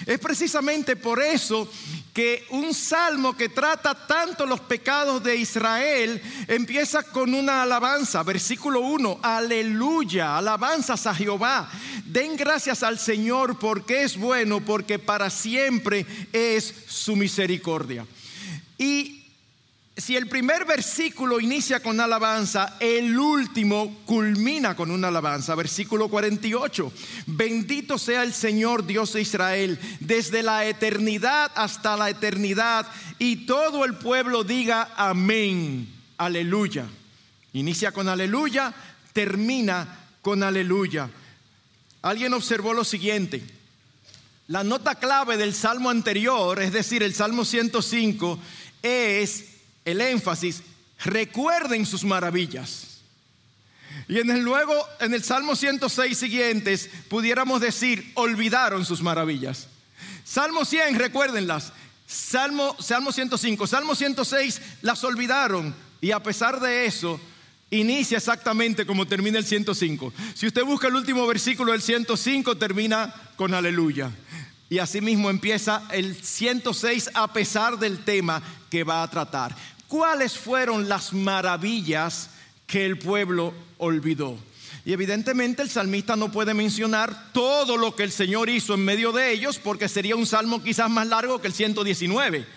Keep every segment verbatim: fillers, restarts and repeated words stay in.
Es precisamente por eso que un salmo que trata tanto los pecados de Israel empieza con una alabanza. Versículo uno, aleluya, alabanzas a Jehová. Den gracias al Señor porque es bueno, porque para siempre es su misericordia. Y si el primer versículo inicia con alabanza, el último culmina con una alabanza. Versículo cuarenta y ocho. Bendito sea el Señor Dios de Israel, desde la eternidad hasta la eternidad. Y todo el pueblo diga amén, aleluya. Inicia con aleluya, termina con aleluya. Alguien observó lo siguiente. La nota clave del salmo anterior, es decir, el Salmo ciento cinco, es el énfasis, recuerden sus maravillas. Y en el luego, en el Salmo ciento seis siguientes, pudiéramos decir, olvidaron sus maravillas. Salmo cien, recuérdenlas. Salmo, Salmo ciento cinco, Salmo ciento seis, las olvidaron. Y a pesar de eso, inicia exactamente como termina el ciento cinco. Si usted busca el último versículo del ciento cinco, termina con aleluya. Y así mismo empieza el ciento seis a pesar del tema que va a tratar. ¿Cuáles fueron las maravillas que el pueblo olvidó? Y evidentemente el salmista no puede mencionar todo lo que el Señor hizo en medio de ellos, porque sería un salmo quizás más largo que el ciento diecinueve.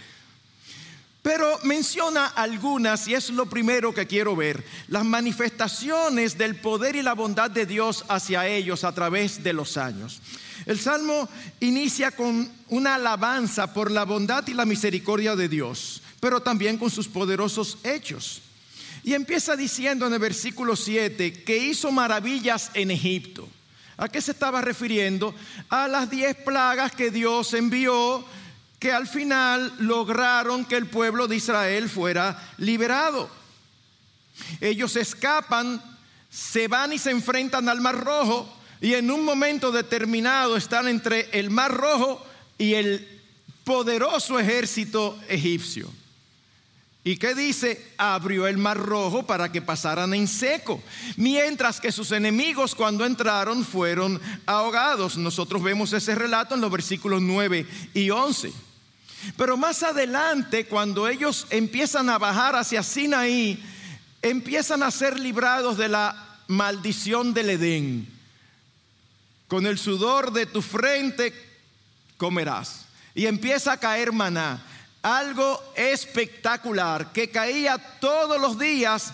Pero menciona algunas, y es lo primero que quiero ver: las manifestaciones del poder y la bondad de Dios hacia ellos a través de los años. El salmo inicia con una alabanza por la bondad y la misericordia de Dios, pero también con sus poderosos hechos. Y empieza diciendo en el versículo siete que hizo maravillas en Egipto. ¿A qué se estaba refiriendo? A las diez plagas que Dios envió, que al final lograron que el pueblo de Israel fuera liberado. Ellos escapan, se van y se enfrentan al Mar Rojo, y en un momento determinado están entre el Mar Rojo y el poderoso ejército egipcio. ¿Y qué dice? Abrió el Mar Rojo para que pasaran en seco, mientras que sus enemigos cuando entraron fueron ahogados. Nosotros vemos ese relato en los versículos nueve y once. Pero más adelante, cuando ellos empiezan a bajar hacia Sinaí, empiezan a ser librados de la maldición del Edén. Con el sudor de tu frente comerás. Y empieza a caer maná, algo espectacular que caía todos los días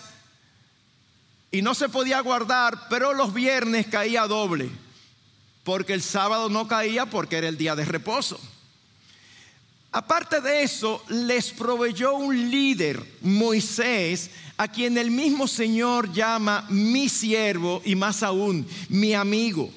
y no se podía guardar, pero los viernes caía doble, porque el sábado no caía porque era el día de reposo. Aparte de eso, les proveyó un líder, Moisés, a quien el mismo Señor llama mi siervo y más aún, mi amigo.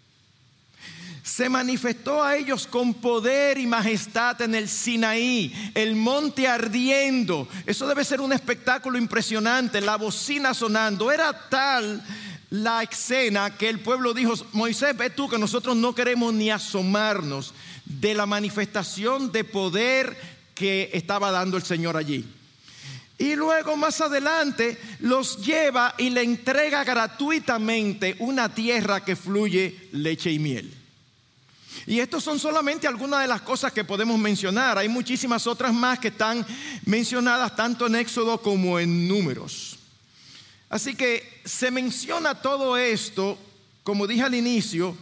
Se manifestó a ellos con poder y majestad en el Sinaí, el monte ardiendo. Eso debe ser un espectáculo impresionante, la bocina sonando. Era tal la escena que el pueblo dijo: Moisés, ve tú que nosotros no queremos ni asomarnos de la manifestación de poder que estaba dando el Señor allí. Y luego más adelante los lleva y le entrega gratuitamente una tierra que fluye leche y miel. Y estas son solamente algunas de las cosas que podemos mencionar. Hay muchísimas otras más que están mencionadas tanto en Éxodo como en Números. Así que se menciona todo esto, como dije al inicio,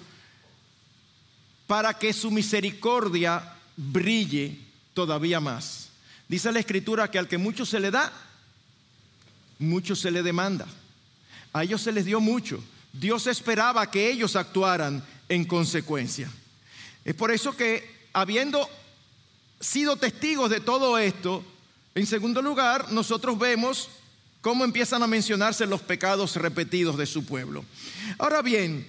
para que su misericordia brille todavía más. Dice la Escritura que al que mucho se le da, mucho se le demanda. A ellos se les dio mucho. Dios esperaba que ellos actuaran en consecuencia. Es por eso que, habiendo sido testigos de todo esto, en segundo lugar, nosotros vemos cómo empiezan a mencionarse los pecados repetidos de su pueblo. Ahora bien,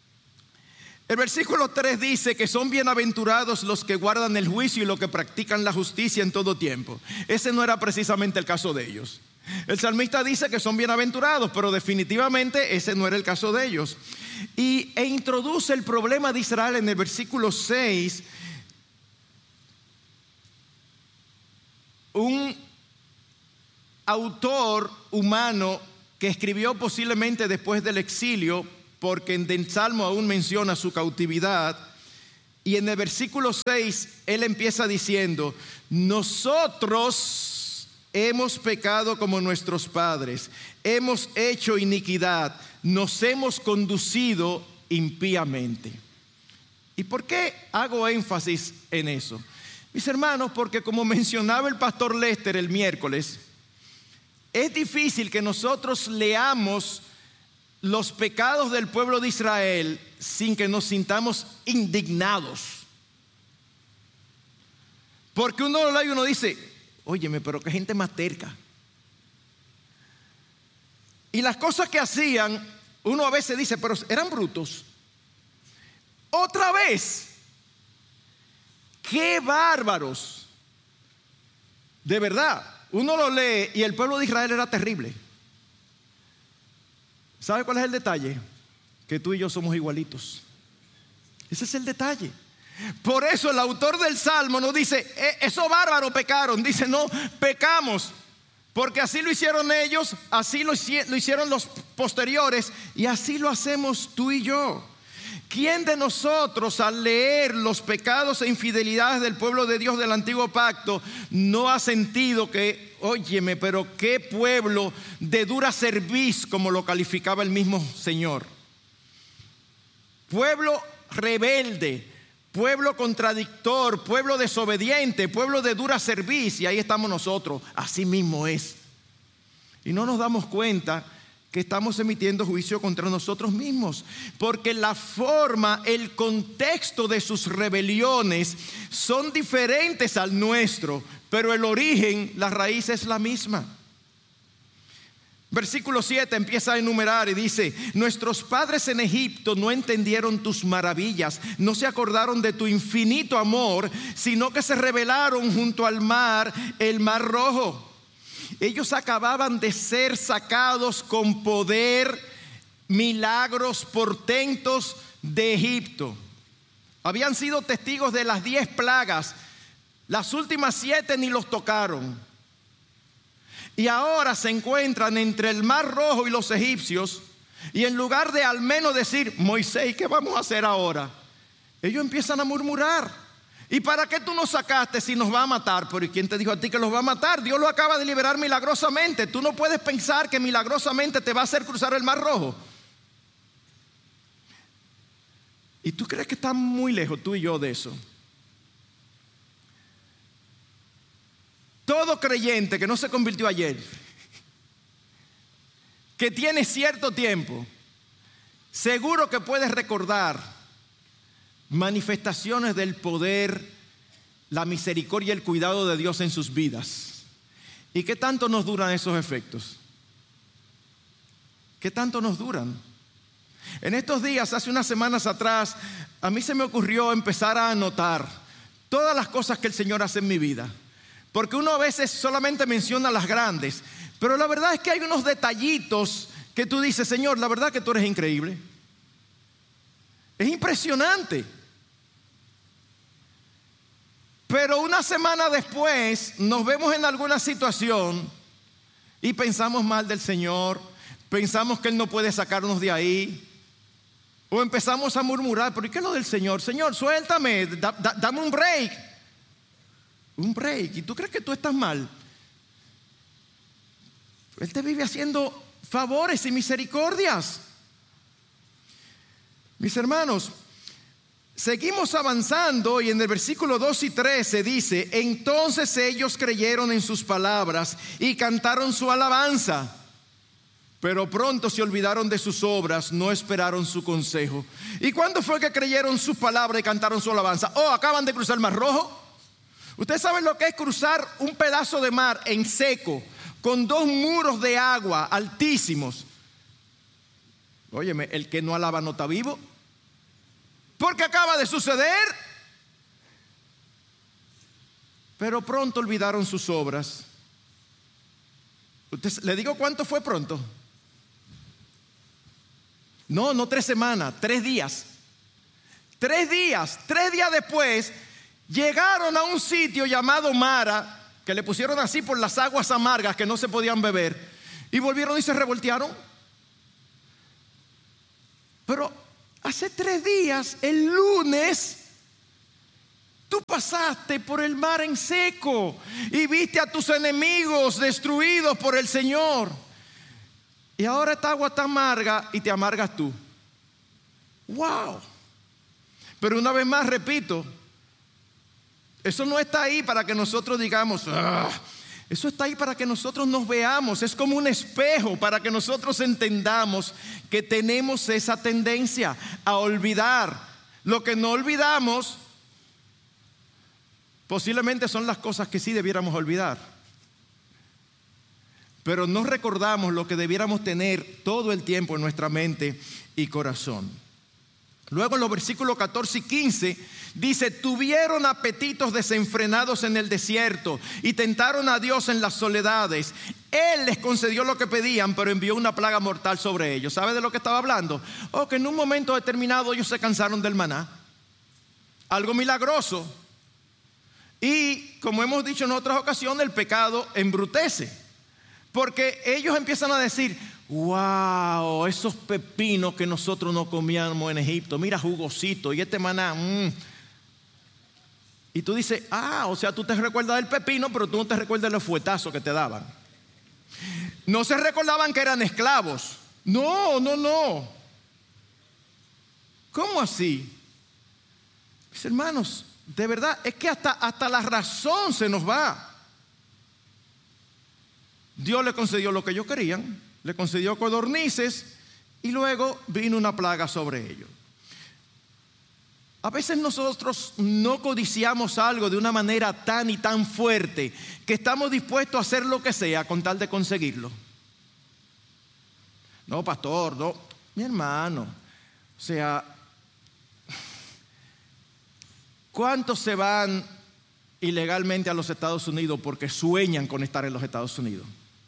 el versículo tres dice que son bienaventurados los que guardan el juicio y los que practican la justicia en todo tiempo. Ese no era precisamente el caso de ellos. El salmista dice que son bienaventurados, pero definitivamente ese no era el caso de ellos. Y, e introduce el problema de Israel en el versículo seis. Un autor humano que escribió posiblemente después del exilio, porque en el Salmo aún menciona su cautividad, Y en el versículo seis, él empieza diciendo: nosotros hemos pecado como nuestros padres, hemos hecho iniquidad, nos hemos conducido impíamente. ¿Y por qué hago énfasis en eso? Mis hermanos, porque como mencionaba el pastor Lester el miércoles, es difícil que nosotros leamos los pecados del pueblo de Israel sin que nos sintamos indignados. Porque uno lo lee y uno dice: óyeme, pero qué gente más terca. Y las cosas que hacían, uno a veces dice: pero eran brutos. Otra vez, qué bárbaros. De verdad, uno lo lee y el pueblo de Israel era terrible. ¿Sabe cuál es el detalle? Que tú y yo somos igualitos. Ese es el detalle. Por eso el autor del Salmo no dice: eh, esos bárbaros pecaron. Dice: no, pecamos. Porque así lo hicieron ellos, así lo, lo hicieron los posteriores, y así lo hacemos tú y yo. ¿Quién de nosotros, al leer los pecados e infidelidades del pueblo de Dios del antiguo pacto, no ha sentido que, óyeme, pero qué pueblo de dura cerviz, como lo calificaba el mismo Señor? Pueblo rebelde, pueblo contradictor, pueblo desobediente, pueblo de dura cerviz. Y ahí estamos nosotros, así mismo es. Y no nos damos cuenta que estamos emitiendo juicio contra nosotros mismos, porque la forma, el contexto de sus rebeliones son diferentes al nuestro, pero el origen, la raíz es la misma. Versículo siete empieza a enumerar y dice: nuestros padres en Egipto no entendieron tus maravillas, no se acordaron de tu infinito amor, sino que se rebelaron junto al mar, el mar rojo. Ellos acababan de ser sacados con poder, milagros, portentos de Egipto. Habían sido testigos de las diez plagas. Las últimas siete ni los tocaron. Y ahora se encuentran entre el mar rojo y los egipcios. Y en lugar de al menos decir: Moisés, ¿qué vamos a hacer ahora?, ellos empiezan a murmurar. ¿Y para qué tú nos sacaste si nos va a matar? Pero ¿y quién te dijo a ti que los va a matar? Dios lo acaba de liberar milagrosamente. Tú no puedes pensar que milagrosamente te va a hacer cruzar el mar rojo. ¿Y tú crees que estamos muy lejos tú y yo de eso? Todo creyente que no se convirtió ayer, que tiene cierto tiempo, seguro que puedes recordar manifestaciones del poder, la misericordia y el cuidado de Dios en sus vidas. ¿Y qué tanto nos duran esos efectos? ¿Qué tanto nos duran? En estos días, hace unas semanas atrás, a mí se me ocurrió empezar a anotar todas las cosas que el Señor hace en mi vida. Porque uno a veces solamente menciona las grandes, pero la verdad es que hay unos detallitos que tú dices: Señor, la verdad que tú eres increíble. Es impresionante. Pero una semana después nos vemos en alguna situación y pensamos mal del Señor, pensamos que Él no puede sacarnos de ahí, o empezamos a murmurar: ¿pero qué es lo del Señor? Señor, suéltame, da, da, dame un break. Un break. ¿Y tú crees que tú estás mal? Él te vive haciendo favores y misericordias. Mis hermanos, seguimos avanzando y en el versículo dos y tres se dice: entonces ellos creyeron en sus palabras y cantaron su alabanza, pero pronto se olvidaron de sus obras, no esperaron su consejo. ¿Y cuándo fue que creyeron sus palabras y cantaron su alabanza? Oh, acaban de cruzar el mar rojo. Ustedes saben lo que es cruzar un pedazo de mar en seco, con dos muros de agua altísimos. Óyeme, el que no alaba no está vivo. Porque acaba de suceder. Pero pronto olvidaron sus obras. Usted, ¿le digo cuánto fue pronto? No, no tres semanas, tres días. Tres días, tres días después, llegaron a un sitio llamado Mara, que le pusieron así por las aguas amargas que no se podían beber, y volvieron y se revoltearon. Pero hace tres días, el lunes, Tú pasaste por el mar en seco y viste a tus enemigos destruidos por el Señor. Y ahora esta agua está amarga y te amargas tú. ¡Wow! Pero una vez más repito, eso no está ahí para que nosotros digamos, ¡ah! Eso está ahí para que nosotros nos veamos. Es como un espejo para que nosotros entendamos que tenemos esa tendencia a olvidar. Lo que no olvidamos posiblemente son las cosas que sí debiéramos olvidar. Pero no recordamos lo que debiéramos tener todo el tiempo en nuestra mente y corazón. Luego en los versículos catorce y quince dice: tuvieron apetitos desenfrenados en el desierto y tentaron a Dios en las soledades. Él les concedió lo que pedían, pero envió una plaga mortal sobre ellos. ¿Sabe de lo que estaba hablando? Oh, que en un momento determinado ellos se cansaron del maná. Algo milagroso. Y como hemos dicho en otras ocasiones, el pecado embrutece. Porque ellos empiezan a decir: wow, esos pepinos que nosotros no comíamos en Egipto, mira, jugosito, y este maná, mmm. Y tú dices: ah, o sea, tú te recuerdas del pepino, pero tú no te recuerdas de los fuetazos que te daban. No se recordaban que eran esclavos. No, no, no. ¿Cómo así? Mis hermanos, de verdad, es que hasta, hasta la razón se nos va. Dios le concedió lo que ellos querían, le concedió codornices y luego vino una plaga sobre ellos. A veces nosotros no codiciamos algo de una manera tan y tan fuerte que estamos dispuestos a hacer lo que sea con tal de conseguirlo. No, pastor, no, mi hermano. O sea, ¿cuántos se van ilegalmente a los Estados Unidos porque sueñan con estar en los Estados Unidos?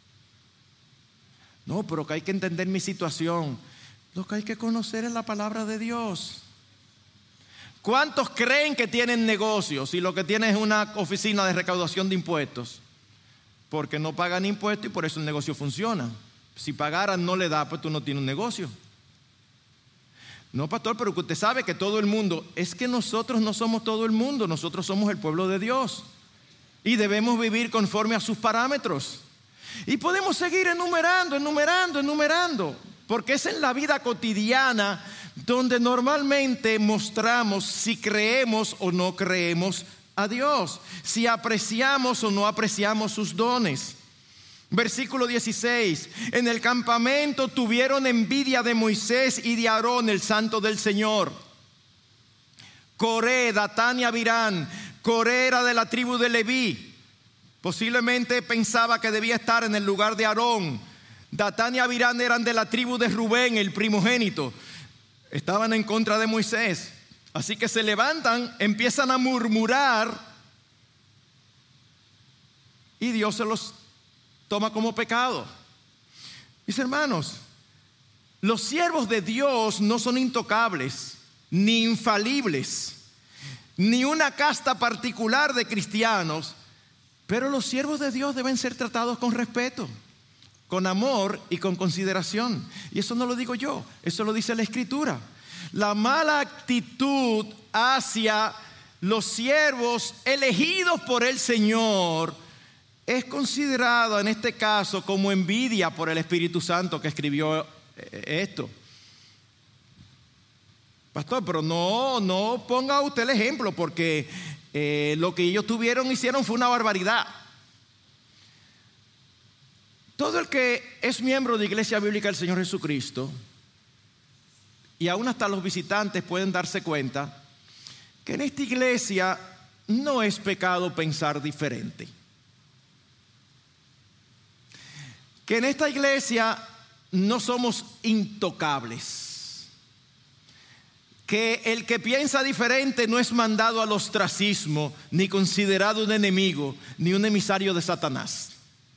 No, pero que hay que entender mi situación. Lo que hay que conocer es la palabra de Dios. ¿Cuántos creen que tienen negocios y lo que tienen es una oficina de recaudación de impuestos? Porque no pagan impuestos y por eso el negocio funciona. Si pagaran no le da, pues tú no tienes un negocio. No, pastor, pero que usted sabe que todo el mundo, es que nosotros no somos todo el mundo, nosotros somos el pueblo de Dios y debemos vivir conforme a sus parámetros. Y podemos seguir enumerando, enumerando, enumerando, porque es en la vida cotidiana donde normalmente mostramos si creemos o no creemos a Dios, si apreciamos o no apreciamos sus dones. Versículo dieciséis: en el campamento tuvieron envidia de Moisés y de Aarón, el santo del Señor. Coré, Datán y Abirán. Coré era de la tribu de Leví. Posiblemente pensaba que debía estar en el lugar de Aarón. Datán y Abirán eran de la tribu de Rubén, el primogénito. Estaban en contra de Moisés. Así que se levantan, empiezan a murmurar y Dios se los toma como pecado. Mis hermanos, los siervos de Dios no son intocables, ni infalibles, ni una casta particular de cristianos. Pero los siervos de Dios deben ser tratados con respeto, con amor y con consideración. Y eso no lo digo yo, eso lo dice la Escritura. La mala actitud hacia los siervos elegidos por el Señor es considerada en este caso como envidia por el Espíritu Santo que escribió esto. Pastor, pero no, no ponga usted el ejemplo, porque eh, lo que ellos tuvieron, hicieron fue una barbaridad. Todo el que es miembro de Iglesia Bíblica del Señor Jesucristo, y aún hasta los visitantes pueden darse cuenta que en esta iglesia no es pecado pensar diferente. Que en esta iglesia no somos intocables. Que el que piensa diferente no es mandado al ostracismo, ni considerado un enemigo, ni un emisario de Satanás.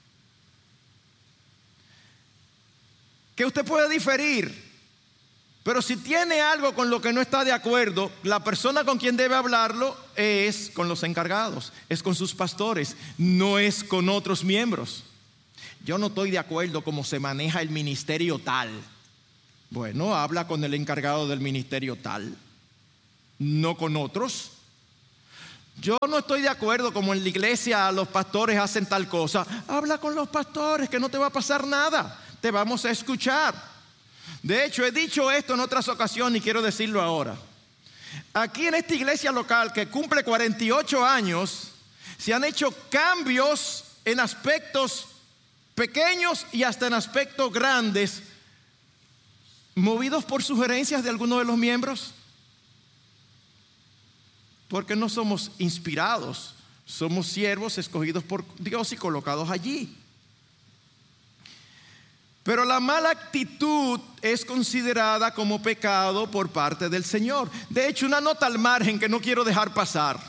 Que usted puede diferir, pero si tiene algo con lo que no está de acuerdo, la persona con quien debe hablarlo es con los encargados, es con sus pastores, no es con otros miembros. Yo no estoy de acuerdo cómo se maneja el ministerio tal. Bueno, habla con el encargado del ministerio tal, no con otros. Yo no estoy de acuerdo como en la iglesia los pastores hacen tal cosa. Habla con los pastores que no te va a pasar nada. Te vamos a escuchar. De hecho, he dicho esto en otras ocasiones y quiero decirlo ahora. Aquí en esta iglesia local que cumple cuarenta y ocho años, se han hecho cambios en aspectos pequeños y hasta en aspectos grandes, movidos por sugerencias de algunos de los miembros. Porque no somos inspirados, somos siervos escogidos por Dios y colocados allí. Pero la mala actitud es considerada como pecado por parte del Señor. De hecho, una nota al margen que no quiero dejar pasar.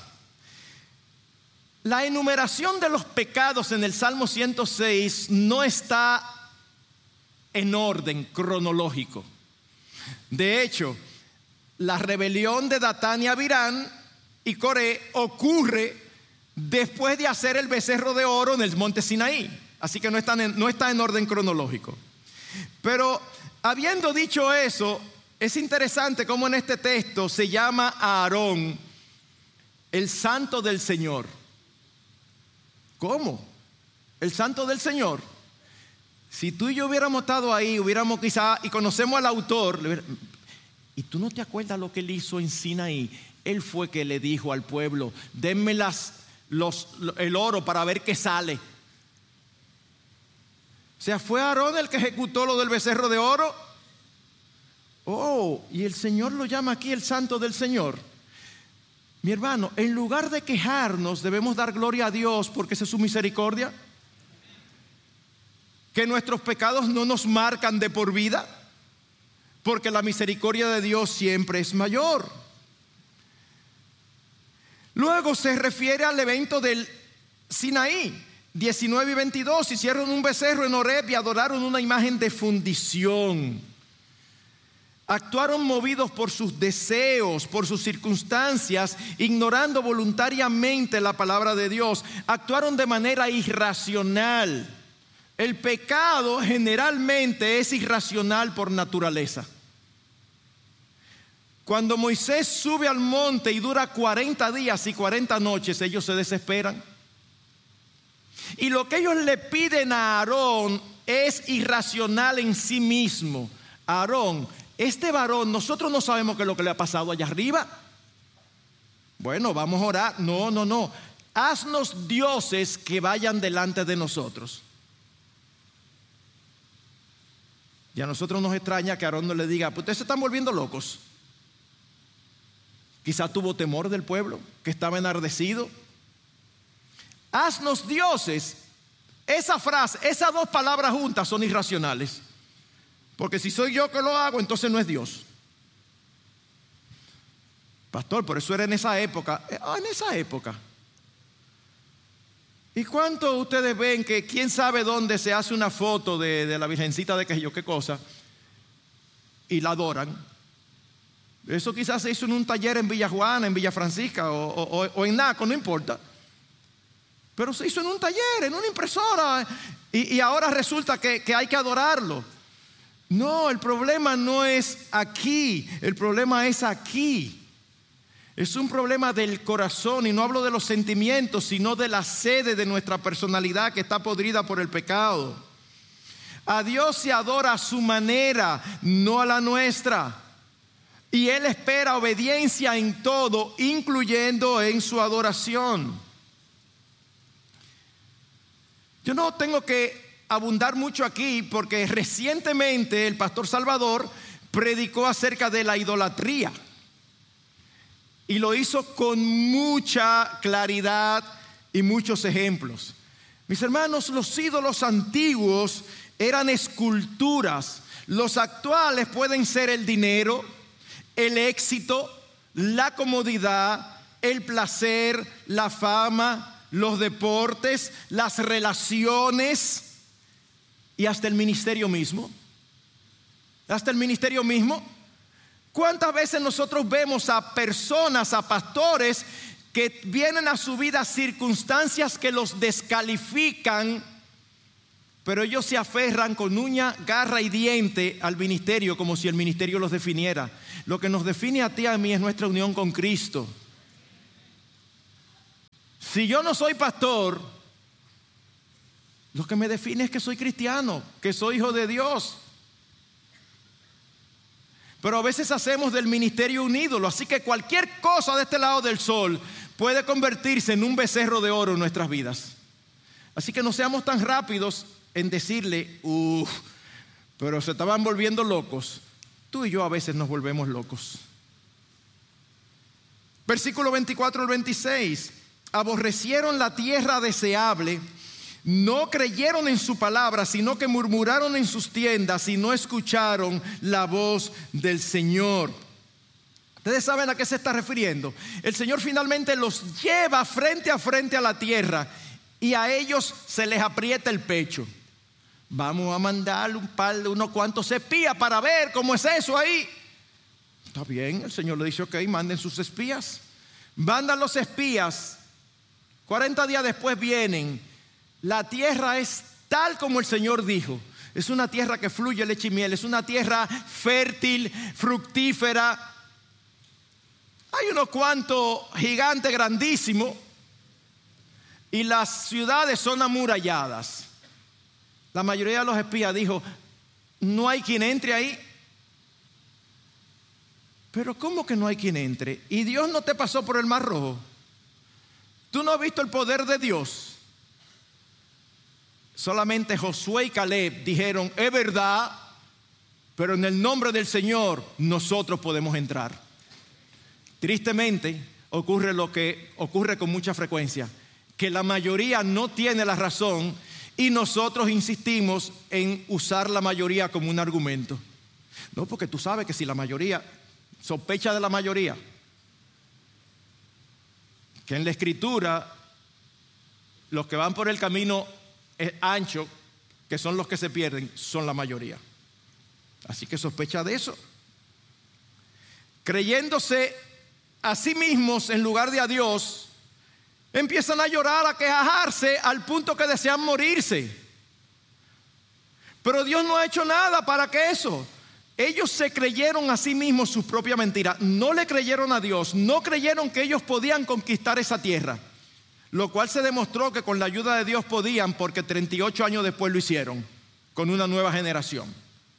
La enumeración de los pecados en el Salmo ciento seis no está en orden cronológico. De hecho, la rebelión de Datán y Abirán y Coré ocurre después de hacer el becerro de oro en el monte Sinaí. Así que no está en, no está en orden cronológico. Pero habiendo dicho eso, es interesante cómo en este texto se llama a Aarón el santo del Señor. ¿Cómo? El santo del Señor. Si tú y yo hubiéramos estado ahí, hubiéramos quizá, y conocemos al autor, y tú no te acuerdas lo que él hizo en Sinaí. Él fue que le dijo al pueblo: denme las, los, el oro para ver qué sale. O sea, fue Aarón el que ejecutó lo del becerro de oro. Oh, y el Señor lo llama aquí el santo del Señor. Mi hermano, en lugar de quejarnos, debemos dar gloria a Dios porque esa es su misericordia. Que nuestros pecados no nos marcan de por vida, porque la misericordia de Dios siempre es mayor. Luego se refiere al evento del Sinaí, diecinueve y veintidós. Hicieron un becerro en Horeb y adoraron una imagen de fundición. Actuaron movidos por sus deseos, por sus circunstancias, ignorando voluntariamente la palabra de Dios. Actuaron de manera irracional. El pecado generalmente es irracional por naturaleza. Cuando Moisés sube al monte y dura cuarenta días y cuarenta noches, ellos se desesperan. Y lo que ellos le piden a Aarón es irracional en sí mismo. Aarón, este varón, nosotros no sabemos qué es lo que le ha pasado allá arriba. Bueno, vamos a orar. No, no, no. Haznos dioses que vayan delante de nosotros. Y a nosotros nos extraña que Aarón no le diga: pues ustedes se están volviendo locos. Quizá tuvo temor del pueblo, que estaba enardecido. Haznos dioses. Esa frase, esas dos palabras juntas son irracionales. Porque si soy yo que lo hago, entonces no es Dios. Pastor, por eso era en esa época. Ah, en esa época. ¿Y cuántos ustedes ven que quién sabe dónde se hace una foto de, de la virgencita de qué yo qué cosa y la adoran? Eso quizás se hizo en un taller en Villa Juana, en Villa Francisca o, o, o en Naco, no importa. Pero se hizo en un taller, en una impresora, y, y ahora resulta que, que hay que adorarlo. No, el problema no es aquí, el problema es aquí. Es un problema del corazón, y no hablo de los sentimientos, sino de la sede de nuestra personalidad que está podrida por el pecado. A Dios se adora a su manera, no a la nuestra. Y Él espera obediencia en todo, incluyendo en su adoración. Yo no tengo que abundar mucho aquí porque recientemente el pastor Salvador predicó acerca de la idolatría. Y lo hizo con mucha claridad y muchos ejemplos. Mis hermanos, los ídolos antiguos eran esculturas. Los actuales pueden ser el dinero, el éxito, la comodidad, el placer, la fama, los deportes, las relaciones y hasta el ministerio mismo. Hasta el ministerio mismo. ¿Cuántas veces nosotros vemos a personas, a pastores que vienen a su vida circunstancias que los descalifican, pero ellos se aferran con uña, garra y diente al ministerio como si el ministerio los definiera? Lo que nos define a ti y a mí es nuestra unión con Cristo. Si yo no soy pastor, lo que me define es que soy cristiano, que soy hijo de Dios. Pero a veces hacemos del ministerio un ídolo, así que cualquier cosa de este lado del sol puede convertirse en un becerro de oro en nuestras vidas. Así que no seamos tan rápidos en decirle, uff, pero se estaban volviendo locos. Tú y yo a veces nos volvemos locos. Versículo veinticuatro al veintiséis. Aborrecieron la tierra deseable, no creyeron en su palabra, sino que murmuraron en sus tiendas y no escucharon la voz del Señor. Ustedes saben a qué se está refiriendo. El Señor finalmente los lleva frente a frente a la tierra y a ellos se les aprieta el pecho. Vamos a mandarle un par de unos cuantos espías para ver cómo es eso ahí. Está bien, el Señor le dice, ok, manden sus espías. Mandan los espías. cuarenta días después vienen. La tierra es tal como el Señor dijo. Es una tierra que fluye leche y miel. Es una tierra fértil, fructífera. Hay unos cuantos gigantes grandísimos. Y las ciudades son amuralladas. La mayoría de los espías dijo, no hay quien entre ahí. Pero ¿cómo que no hay quien entre? ¿Y Dios no te pasó por el Mar Rojo? ¿Tú no has visto el poder de Dios? Solamente Josué y Caleb dijeron, es verdad, pero en el nombre del Señor nosotros podemos entrar. Tristemente ocurre lo que ocurre con mucha frecuencia, que la mayoría no tiene la razón y nosotros insistimos en usar la mayoría como un argumento. No, porque tú sabes que si la mayoría sospecha de la mayoría, que en la Escritura los que van por el camino ancho, que son los que se pierden, son la mayoría. Así que sospecha de eso. Creyéndose a sí mismos en lugar de a Dios, empiezan a llorar, a quejarse al punto que desean morirse. Pero Dios no ha hecho nada para que eso. Ellos se creyeron a sí mismos su propia mentira. No le creyeron a Dios, no creyeron que ellos podían conquistar esa tierra. Lo cual se demostró que con la ayuda de Dios podían, porque treinta y ocho años después lo hicieron, con una nueva generación.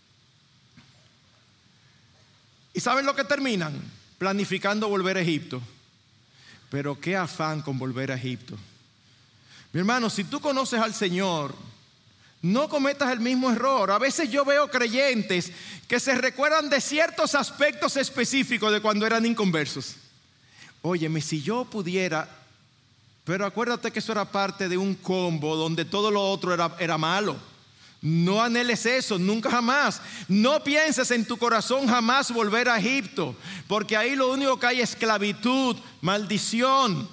¿Y saben lo que terminan? Planificando volver a Egipto. Pero qué afán con volver a Egipto. Mi hermano, si tú conoces al Señor, no cometas el mismo error. A veces yo veo creyentes que se recuerdan de ciertos aspectos específicos de cuando eran inconversos. Óyeme, si yo pudiera... Pero acuérdate que eso era parte de un combo donde todo lo otro era, era malo. No anheles eso, nunca jamás. No pienses en tu corazón jamás volver a Egipto, porque ahí lo único que hay es esclavitud, maldición,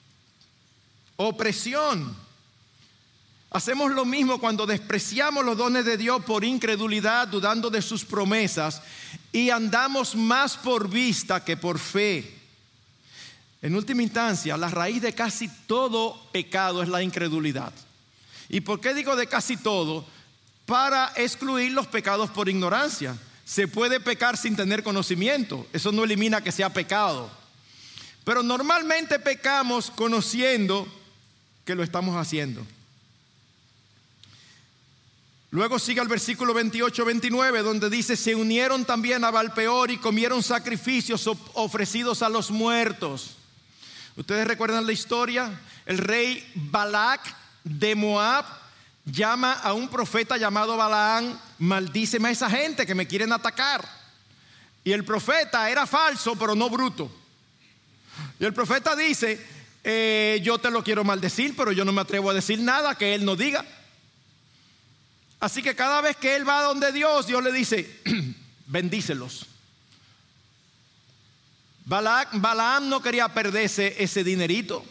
opresión. Hacemos lo mismo cuando despreciamos los dones de Dios por incredulidad, dudando de sus promesas, y andamos más por vista que por fe. En última instancia, la raíz de casi todo pecado es la incredulidad. ¿Y por qué digo de casi todo? Para excluir los pecados por ignorancia. Se puede pecar sin tener conocimiento. Eso no elimina que sea pecado. Pero normalmente pecamos conociendo que lo estamos haciendo. Luego sigue el versículo veintiocho veintinueve, donde dice, se unieron también a Baalpeor y comieron sacrificios ofrecidos a los muertos. ¿Ustedes recuerdan la historia? El rey Balac de Moab llama a un profeta llamado Balaam, maldíceme a esa gente que me quieren atacar. Y el profeta era falso, pero no bruto. Y el profeta dice, eh, yo te lo quiero maldecir, pero yo no me atrevo a decir nada que él no diga. Así que cada vez que él va donde Dios, Dios le dice, bendícelos. Balac, Balaam no quería perderse ese dinerito.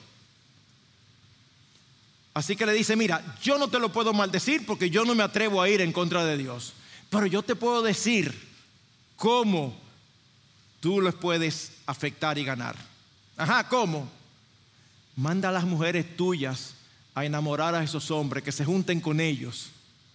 Así que le dice, mira, yo no te lo puedo maldecir porque yo no me atrevo a ir en contra de Dios. Pero yo te puedo decir cómo tú les puedes afectar y ganar. Ajá, ¿cómo? Manda a las mujeres tuyas a enamorar a esos hombres, que se junten con ellos.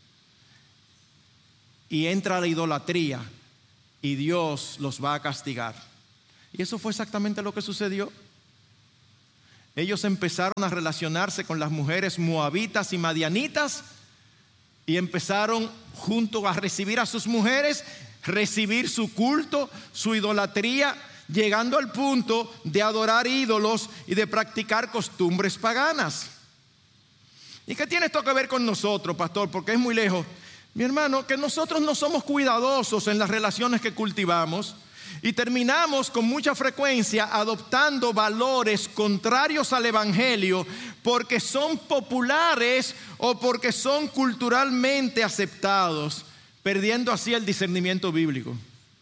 Y entra la idolatría y Dios los va a castigar. Y eso fue exactamente lo que sucedió. ellos empezaron a relacionarse con las mujeres moabitas y madianitas y empezaron junto a recibir a sus mujeres, recibir su culto, su idolatría, llegando al punto de adorar ídolos y de practicar costumbres paganas. ¿Y qué tiene esto que ver con nosotros, pastor? Porque es muy lejos. Mi hermano, que nosotros no somos cuidadosos en las relaciones que cultivamos y terminamos con mucha frecuencia adoptando valores contrarios al evangelio porque son populares o porque son culturalmente aceptados, perdiendo así el discernimiento bíblico.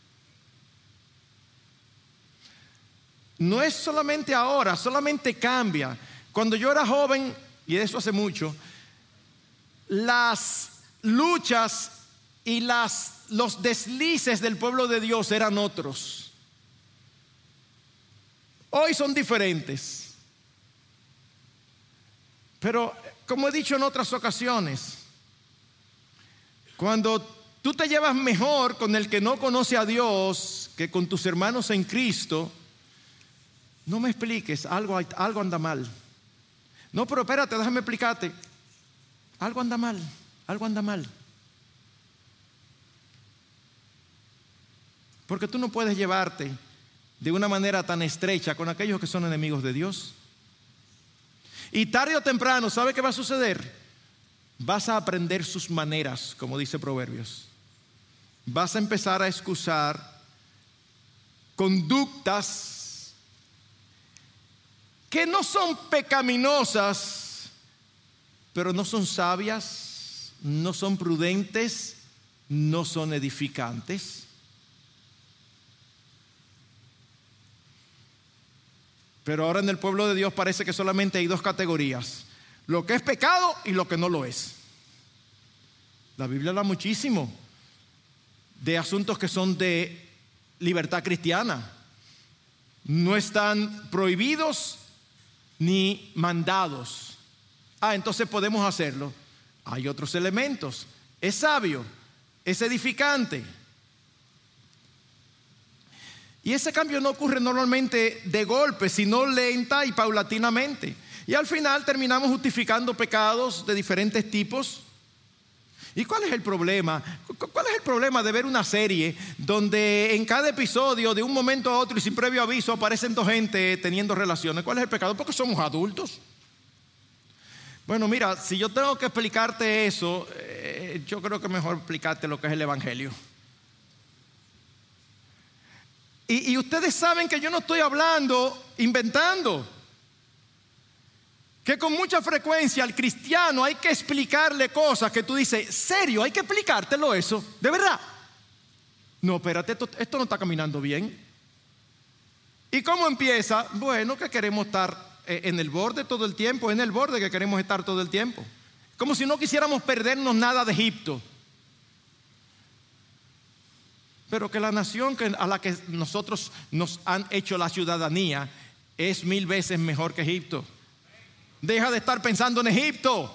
No es solamente ahora, solamente cambia. Cuando yo era joven, y de eso hace mucho, las luchas y las, los deslices del pueblo de Dios eran otros. Hoy son diferentes. Pero como he dicho en otras ocasiones, cuando tú te llevas mejor con el que no conoce a Dios que con tus hermanos en Cristo, no me expliques, algo, algo anda mal. No, pero espérate, déjame explicarte. Algo anda mal, algo anda mal. Porque tú no puedes llevarte de una manera tan estrecha con aquellos que son enemigos de Dios. Y tarde o temprano, ¿sabe qué va a suceder? Vas a aprender sus maneras, como dice Proverbios. Vas a empezar a excusar conductas que no son pecaminosas, pero no son sabias, no son prudentes, no son edificantes. Pero ahora en el pueblo de Dios parece que solamente hay dos categorías: lo que es pecado y lo que no lo es. La Biblia habla muchísimo de asuntos que son de libertad cristiana. No están prohibidos ni mandados. Ah, entonces podemos hacerlo. Hay otros elementos. Es sabio, es edificante. Y ese cambio no ocurre normalmente de golpe, sino lenta y paulatinamente. Y al final terminamos justificando pecados de diferentes tipos. ¿Y cuál es el problema? ¿Cuál es el problema de ver una serie donde en cada episodio, de un momento a otro y sin previo aviso, aparecen dos gente teniendo relaciones? ¿Cuál es el pecado? Porque somos adultos. Bueno, mira, si yo tengo que explicarte eso, eh, yo creo que mejor explicarte lo que es el evangelio. Y, y ustedes saben que yo no estoy hablando, inventando. Que con mucha frecuencia al cristiano hay que explicarle cosas que tú dices, ¿serio? ¿Hay que explicártelo eso? ¿De verdad? No, espérate, esto, esto no está caminando bien. ¿Y cómo empieza? Bueno, que queremos estar en el borde todo el tiempo, en el borde que queremos estar todo el tiempo. Como si no quisiéramos perdernos nada de Egipto. Pero que la nación a la que nosotros nos han hecho la ciudadanía es mil veces mejor que Egipto. Deja de estar pensando en Egipto.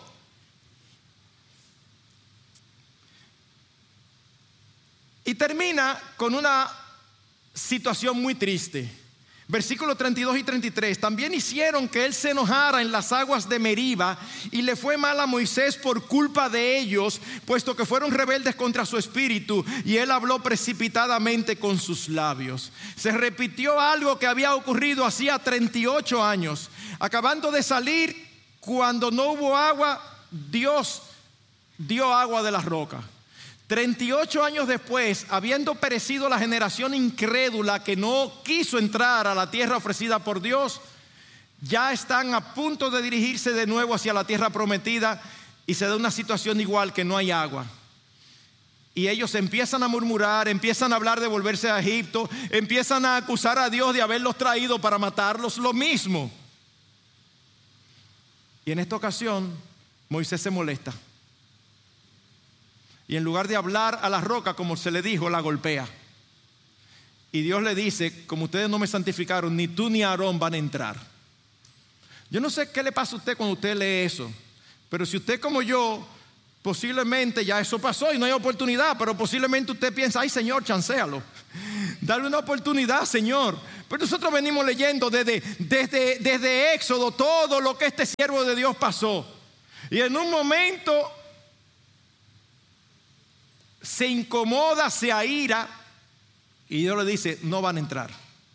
Y termina con una situación muy triste. Versículos treinta y dos y treinta y tres. También hicieron que él se enojara en las aguas de Meriba, y le fue mal a Moisés por culpa de ellos, puesto que fueron rebeldes contra su espíritu, y él habló precipitadamente con sus labios. Se repitió algo que había ocurrido hacía treinta y ocho años. Acabando de salir, cuando no hubo agua, Dios dio agua de la roca. treinta y ocho años después, habiendo perecido la generación incrédula que no quiso entrar a la tierra ofrecida por Dios, ya están a punto de dirigirse de nuevo hacia la tierra prometida, y se da una situación igual, que no hay agua. Y ellos empiezan a murmurar, empiezan a hablar de volverse a Egipto, empiezan a acusar a Dios de haberlos traído para matarlos, lo mismo. Y en esta ocasión Moisés se molesta. Y en lugar de hablar a la roca como se le dijo, la golpea. Y Dios le dice, como ustedes no me santificaron, ni tú ni Aarón van a entrar. Yo no sé qué le pasa a usted cuando usted lee eso, pero si usted como yo, posiblemente ya eso pasó y no hay oportunidad, pero posiblemente usted piensa, ay Señor, chancéalo. Dale una oportunidad, Señor. Pero nosotros venimos leyendo desde, desde, desde Éxodo todo lo que este siervo de Dios pasó. Y en un momento se incomoda, se aira, y Dios le dice, no van a entrar.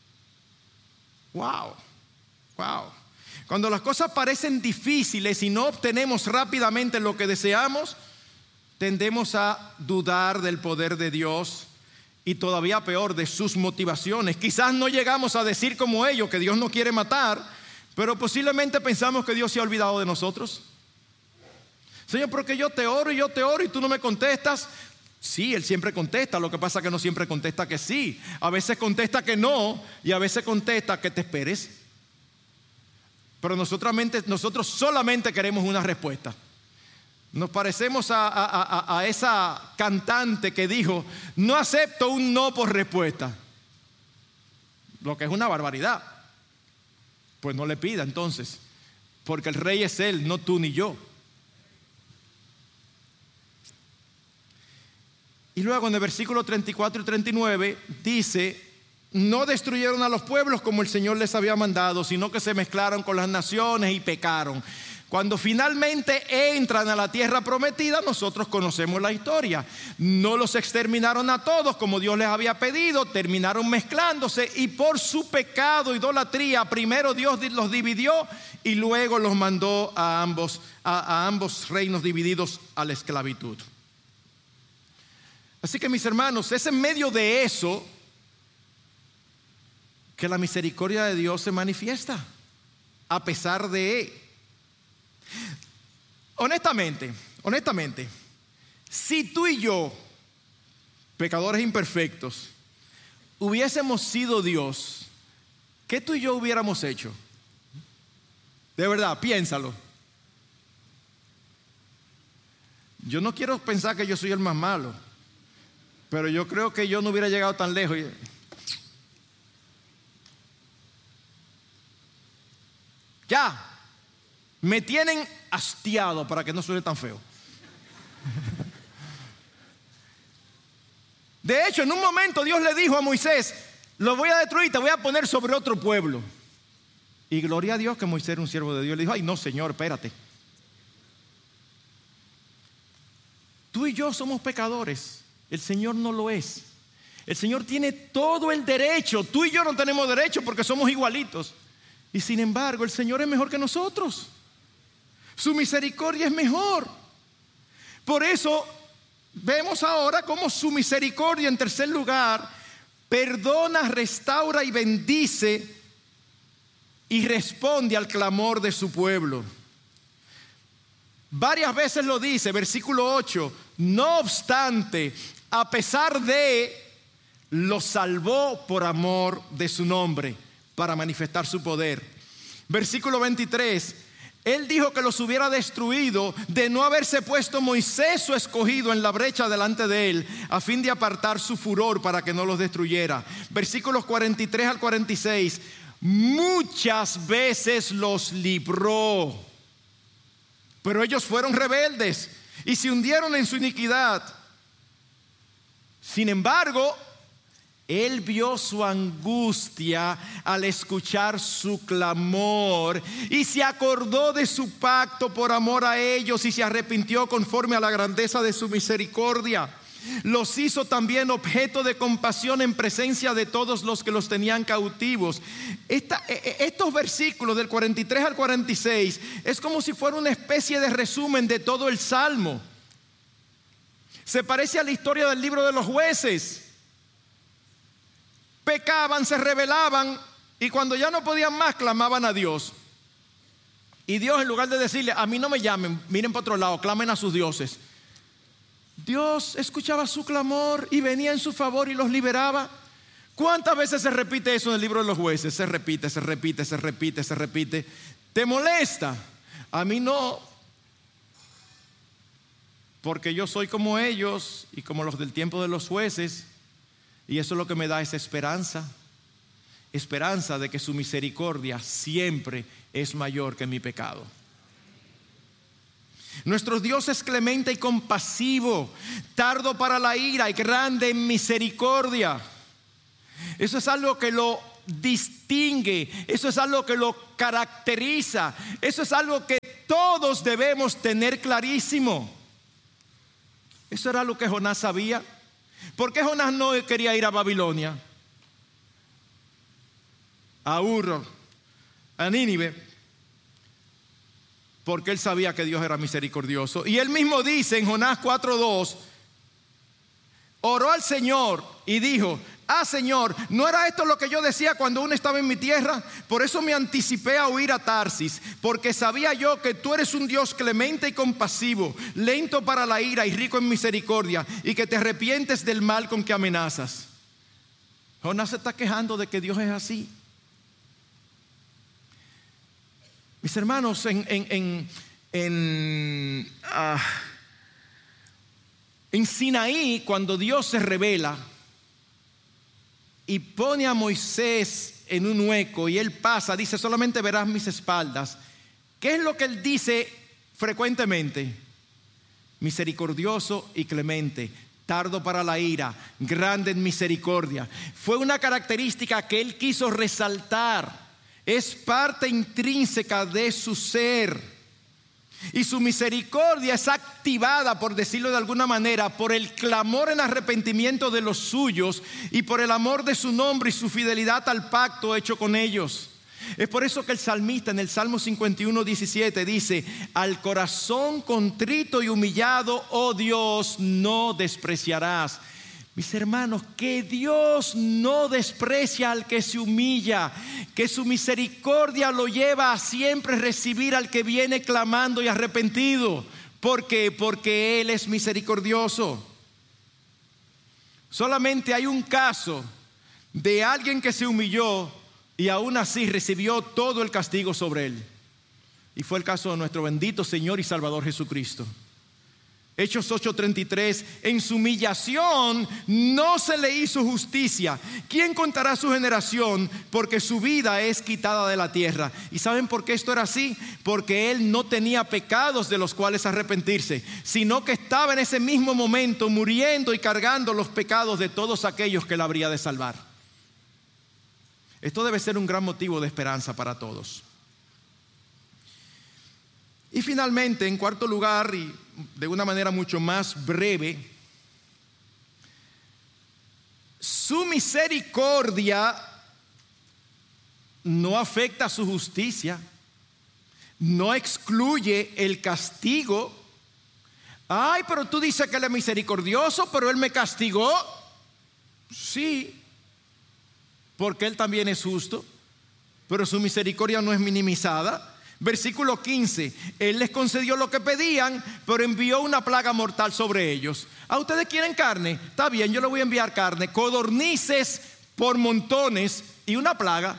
Wow, wow. Cuando las cosas parecen difíciles y no obtenemos rápidamente lo que deseamos, tendemos a dudar del poder de Dios y todavía peor de sus motivaciones. Quizás no llegamos a decir como ellos que Dios no quiere matar, pero posiblemente pensamos que Dios se ha olvidado de nosotros. Señor, porque yo te oro y yo te oro y tú no me contestas. Sí, Él siempre contesta, lo que pasa es que no siempre contesta que sí. A veces contesta que no y a veces contesta que te esperes. Pero nosotros, nosotros solamente queremos una respuesta. Nos parecemos a, a, a, a esa cantante que dijo, no acepto un no por respuesta. Lo que es una barbaridad. Pues no le pida entonces, porque el rey es Él, no tú ni yo. Y luego en el versículo treinta y cuatro y treinta y nueve dice, no destruyeron a los pueblos como el Señor les había mandado, sino que se mezclaron con las naciones y pecaron. Cuando finalmente entran a la tierra prometida, nosotros conocemos la historia. No los exterminaron a todos como Dios les había pedido, terminaron mezclándose y por su pecado, idolatría, primero Dios los dividió y luego los mandó a ambos, a, a ambos reinos divididos a la esclavitud. Así que mis hermanos, es en medio de eso que la misericordia de Dios se manifiesta, a pesar de... Honestamente, honestamente, si tú y yo, pecadores imperfectos, hubiésemos sido Dios, ¿qué tú y yo hubiéramos hecho? De verdad, piénsalo. Yo no quiero pensar que yo soy el más malo, pero yo creo que yo no hubiera llegado tan lejos. Ya, me tienen hastiado, para que no suene tan feo. De hecho, en un momento Dios le dijo a Moisés, lo voy a destruir, te voy a poner sobre otro pueblo. Y gloria a Dios que Moisés era un siervo de Dios. Le dijo, ay no, Señor, espérate. Tú y yo somos pecadores. El Señor no lo es. El Señor tiene todo el derecho. Tú y yo no tenemos derecho porque somos igualitos. Y sin embargo, el Señor es mejor que nosotros. Su misericordia es mejor. Por eso vemos ahora cómo su misericordia, en tercer lugar, perdona, restaura y bendice y responde al clamor de su pueblo. Varias veces lo dice, versículo ocho, no obstante, a pesar de, los salvó por amor de su nombre, para manifestar su poder. Versículo veintitrés, Él dijo que los hubiera destruido de no haberse puesto Moisés su escogido en la brecha delante de él, a fin de apartar su furor para que no los destruyera. Versículos cuarenta y tres al cuarenta y seis, muchas veces los libró, pero ellos fueron rebeldes y se hundieron en su iniquidad. Sin embargo, Él vio su angustia al escuchar su clamor y se acordó de su pacto por amor a ellos y se arrepintió conforme a la grandeza de su misericordia. Los hizo también objeto de compasión en presencia de todos los que los tenían cautivos. Esta, estos versículos del cuarenta y tres al cuarenta y seis es como si fuera una especie de resumen de todo el Salmo. Se parece a la historia del libro de los jueces. Pecaban, se rebelaban y cuando ya no podían más clamaban a Dios. Y Dios, en lugar de decirle, a mí no me llamen, miren para otro lado, clamen a sus dioses, Dios escuchaba su clamor y venía en su favor y los liberaba. ¿Cuántas veces se repite eso en el libro de los jueces? Se repite, se repite, se repite, se repite. ¿Te molesta? A mí no, porque yo soy como ellos y como los del tiempo de los jueces. Y eso es lo que me da esa esperanza. Esperanza de que su misericordia siempre es mayor que mi pecado. Nuestro Dios es clemente y compasivo, tardo para la ira y grande en misericordia. Eso es algo que lo distingue, eso es algo que lo caracteriza, eso es algo que todos debemos tener clarísimo. Eso era lo que Jonás sabía. ¿Por qué Jonás no quería ir a Babilonia, a Ur, a Nínive? Porque él sabía que Dios era misericordioso. Y él mismo dice en Jonás cuatro dos, oró al Señor y dijo: ah, Señor, ¿no era esto lo que yo decía cuando uno estaba en mi tierra? Por eso me anticipé a huir a Tarsis, porque sabía yo que tú eres un Dios clemente y compasivo, lento para la ira y rico en misericordia, y que te arrepientes del mal con que amenazas. Jonás se está quejando de que Dios es así. Mis hermanos, en, en, en, en, uh, en Sinaí, cuando Dios se revela y pone a Moisés en un hueco y él pasa, dice: solamente verás mis espaldas. ¿Qué es lo que él dice frecuentemente? Misericordioso y clemente, tardo para la ira, grande en misericordia. Fue una característica que él quiso resaltar. Es parte intrínseca de su ser. Y su misericordia es activada, por decirlo de alguna manera, por el clamor en arrepentimiento de los suyos y por el amor de su nombre y su fidelidad al pacto hecho con ellos. Es por eso que el salmista en el Salmo cincuenta y uno diecisiete dice: al corazón contrito y humillado, oh Dios, no despreciarás. Mis hermanos, que Dios no desprecia al que se humilla, que su misericordia lo lleva a siempre recibir al que viene clamando y arrepentido. ¿Por qué? Porque Él es misericordioso. Solamente hay un caso de alguien que se humilló y aún así recibió todo el castigo sobre él. Y fue el caso de nuestro bendito Señor y Salvador Jesucristo. Hechos ocho treinta y tres, en su humillación no se le hizo justicia. ¿Quién contará su generación? Porque su vida es quitada de la tierra. ¿Y saben por qué esto era así? Porque él no tenía pecados de los cuales arrepentirse, sino que estaba en ese mismo momento muriendo y cargando los pecados de todos aquellos que él habría de salvar. Esto debe ser un gran motivo de esperanza para todos. Y finalmente, en cuarto lugar, y de una manera mucho más breve, su misericordia no afecta su justicia, no excluye el castigo. Ay, pero tú dices que él es misericordioso, pero él me castigó. Sí, porque él también es justo, pero su misericordia no es minimizada. Versículo quince, Él les concedió lo que pedían, pero envió una plaga mortal sobre ellos. ¿A ustedes quieren carne? Está bien, yo les voy a enviar carne, codornices por montones y una plaga.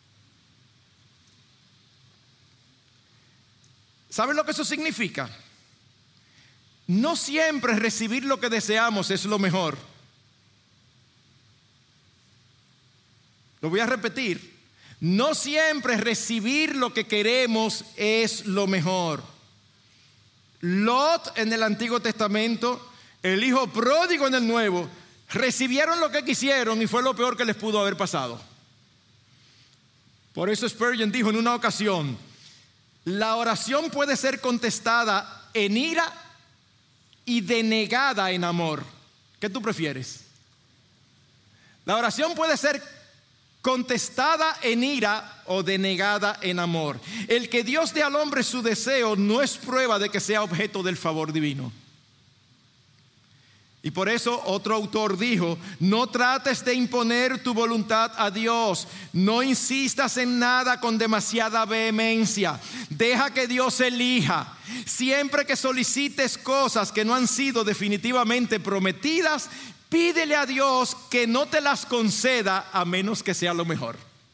¿Saben lo que eso significa? No siempre recibir lo que deseamos es lo mejor. Lo voy a repetir. No siempre recibir lo que queremos es lo mejor. Lot en el Antiguo Testamento, el hijo pródigo en el Nuevo, recibieron lo que quisieron y fue lo peor que les pudo haber pasado. Por eso Spurgeon dijo en una ocasión: la oración puede ser contestada en ira y denegada en amor. ¿Qué tú prefieres? La oración puede ser contestada en ira o denegada en amor. El que Dios dé al hombre su deseo no es prueba de que sea objeto del favor divino. Y por eso otro autor dijo: no trates de imponer tu voluntad a Dios, no insistas en nada con demasiada vehemencia, deja que Dios elija. Siempre que solicites cosas que no han sido definitivamente prometidas, pídele a Dios que no te las conceda a menos que sea lo mejor.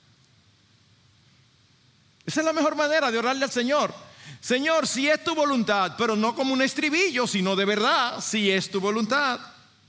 Esa es la mejor manera de orarle al Señor. Señor, si es tu voluntad, pero no como un estribillo, sino de verdad, si es tu voluntad.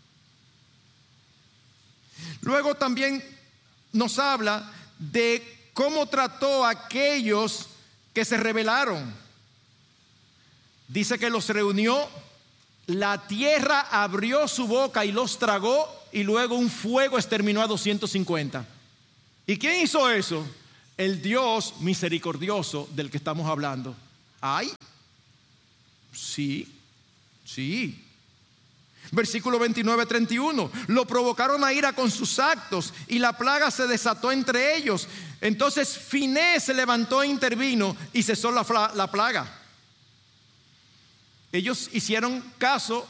Luego también nos habla de cómo trató a aquellos que se rebelaron. Dice que los reunió la tierra abrió su boca y los tragó, y luego un fuego exterminó a doscientos cincuenta. ¿Y quién hizo eso? El Dios misericordioso del que estamos hablando. ¿Ay? Sí, sí. Versículo veintinueve, treinta y uno. Lo provocaron a ira con sus actos y la plaga se desató entre ellos. Entonces Finés se levantó e intervino y cesó la, la plaga. Ellos hicieron caso,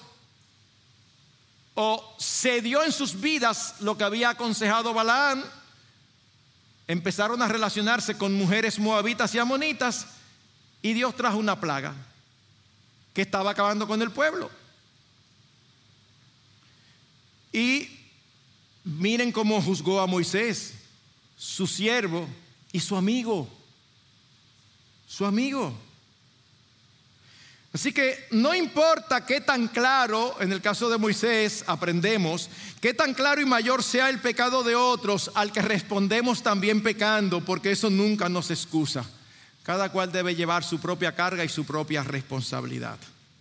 o se dio en sus vidas lo que había aconsejado Balaam. Empezaron a relacionarse con mujeres moabitas y amonitas, y Dios trajo una plaga que estaba acabando con el pueblo. Y miren cómo juzgó a Moisés, su siervo y su amigo, su amigo. Así que no importa qué tan claro, en el caso de Moisés aprendemos, qué tan claro y mayor sea el pecado de otros, al que respondemos también pecando, porque eso nunca nos excusa. Cada cual debe llevar su propia carga y su propia responsabilidad.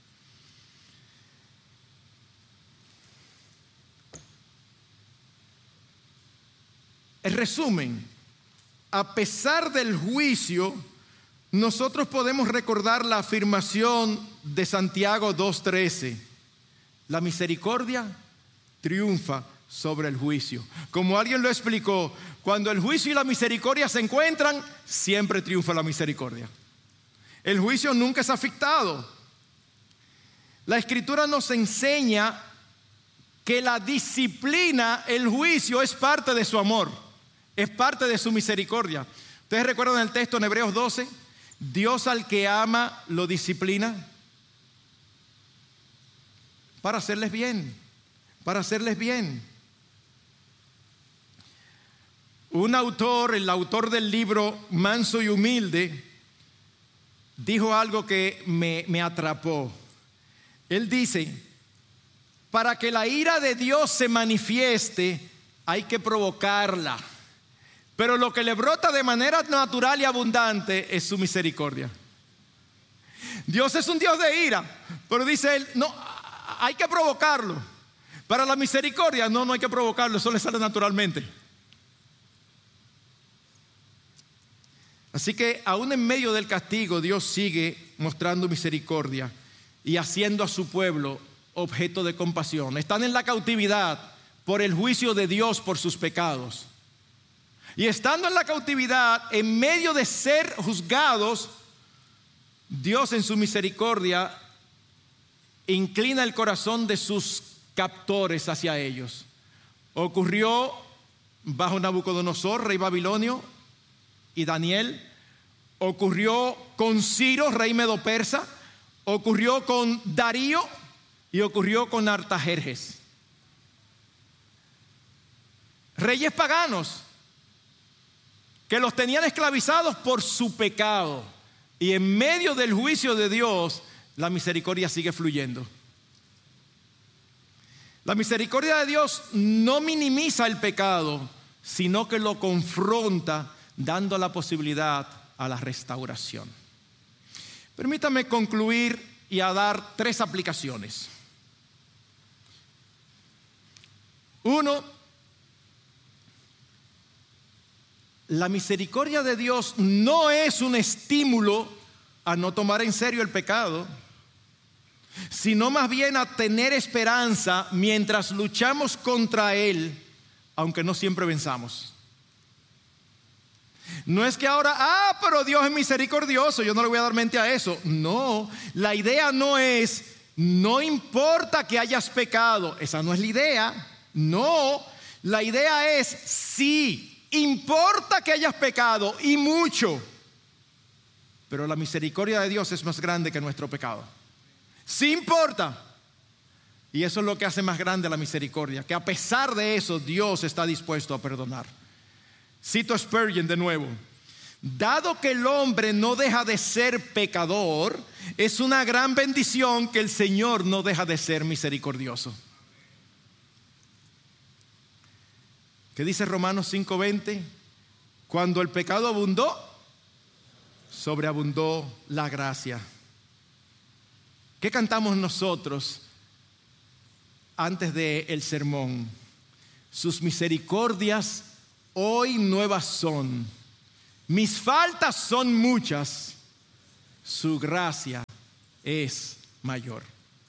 En resumen, a pesar del juicio, nosotros podemos recordar la afirmación de Santiago dos trece: la misericordia triunfa sobre el juicio. Como alguien lo explicó, cuando el juicio y la misericordia se encuentran, siempre triunfa la misericordia. El juicio nunca es afectado. La Escritura nos enseña que la disciplina, el juicio, es parte de su amor, es parte de su misericordia. ¿Ustedes recuerdan el texto en Hebreos doce? Dios al que ama lo disciplina para hacerles bien, para hacerles bien. Un autor, el autor del libro Manso y Humilde, dijo algo que me, me atrapó. Él dice: para que la ira de Dios se manifieste, hay que provocarla. Pero lo que le brota de manera natural y abundante es su misericordia. Dios es un Dios de ira, pero dice él, no, hay que provocarlo. Para la misericordia, no, no hay que provocarlo, eso le sale naturalmente. Así que aún en medio del castigo, Dios sigue mostrando misericordia y haciendo a su pueblo objeto de compasión. Están en la cautividad por el juicio de Dios por sus pecados. Y estando en la cautividad, en medio de ser juzgados, Dios en su misericordia inclina el corazón de sus captores hacia ellos. Ocurrió bajo Nabucodonosor, rey babilonio, y Daniel. Ocurrió con Ciro, rey medo-persa. Ocurrió con Darío y ocurrió con Artajerjes. Reyes paganos que los tenían esclavizados por su pecado, y en medio del juicio de Dios, la misericordia sigue fluyendo. La misericordia de Dios no minimiza el pecado, sino que lo confronta, dando la posibilidad a la restauración. Permítame concluir y a dar tres aplicaciones. Uno, la misericordia de Dios no es un estímulo a no tomar en serio el pecado, sino más bien a tener esperanza mientras luchamos contra él, aunque no siempre venzamos. No es que ahora, ah, pero Dios es misericordioso, yo no le voy a dar mente a eso. No, la idea no es, no importa que hayas pecado, esa no es la idea. No, la idea es, sí, importa que hayas pecado, y mucho, pero la misericordia de Dios es más grande que nuestro pecado. Sí importa. Y eso es lo que hace más grande la misericordia, que a pesar de eso Dios está dispuesto a perdonar. Cito a Spurgeon de nuevo: dado que el hombre no deja de ser pecador, es una gran bendición que el Señor no deja de ser misericordioso. ¿Qué dice Romanos cinco veinte? Cuando el pecado abundó, sobreabundó la gracia. ¿Qué cantamos nosotros antes del sermón. Sus misericordias hoy nuevas son. Mis faltas son muchas. Su gracia es mayor.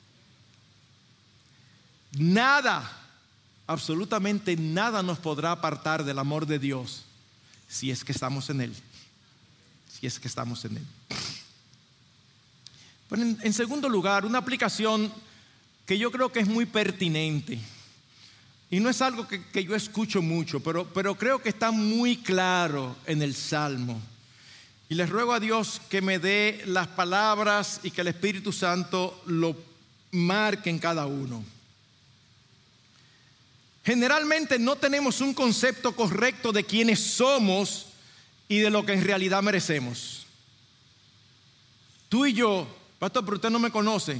Nada, absolutamente nada nos podrá apartar del amor de Dios si es que estamos en Él. Si es que estamos en Él. Bueno, en, en segundo lugar, una aplicación que yo creo que es muy pertinente. Y no es algo que, que yo escucho mucho, pero, pero creo que está muy claro en el Salmo. Y les ruego a Dios que me dé las palabras y que el Espíritu Santo lo marque en cada uno. Generalmente no tenemos un concepto correcto de quiénes somos y de lo que en realidad merecemos. Tú y yo, pastor, pero usted no me conoce.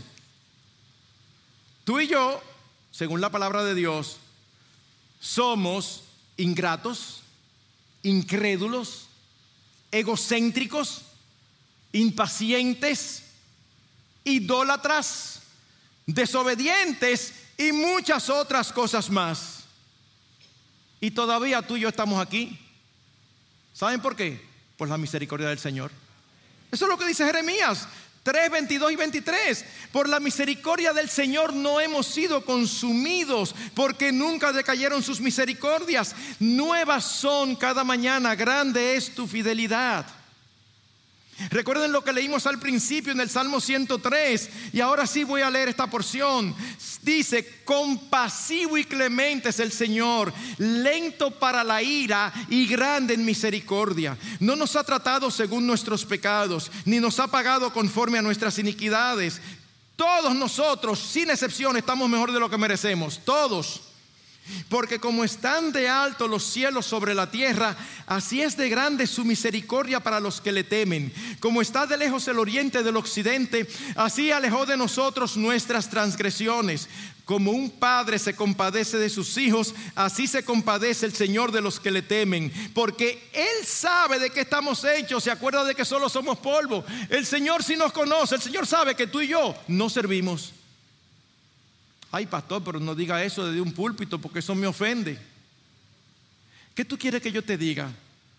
Tú y yo, según la palabra de Dios, somos ingratos, incrédulos, egocéntricos, impacientes, idólatras, desobedientes y muchas otras cosas más. Y todavía tú y yo estamos aquí. ¿Saben por qué? Por la misericordia del Señor. Eso es lo que dice Jeremías tres, veintidós y veintitrés. Por la misericordia del Señor no hemos sido consumidos, porque nunca decayeron sus misericordias. Nuevas son cada mañana, grande es tu fidelidad. Recuerden lo que leímos al principio en el Salmo ciento tres, y ahora sí voy a leer esta porción. Dice: compasivo y clemente es el Señor, lento para la ira y grande en misericordia. No nos ha tratado según nuestros pecados, ni nos ha pagado conforme a nuestras iniquidades. Todos nosotros, sin excepción, estamos mejor de lo que merecemos, todos. Porque como están de alto los cielos sobre la tierra, así es de grande su misericordia para los que le temen. Como está de lejos el oriente del occidente, así alejó de nosotros nuestras transgresiones. Como un padre se compadece de sus hijos, así se compadece el Señor de los que le temen. Porque Él sabe de qué estamos hechos, se acuerda de que solo somos polvo. El Señor sí nos conoce, el Señor sabe que tú y yo no servimos. Ay, pastor, pero no diga eso desde un púlpito, porque eso me ofende. ¿Qué tú quieres que yo te diga?